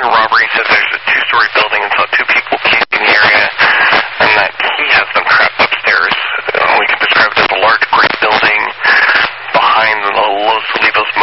during a robbery, he says there's a two-story building and saw two people camping in the area, and that he has them trapped upstairs. We can describe it as a large gray building behind the Los Olivos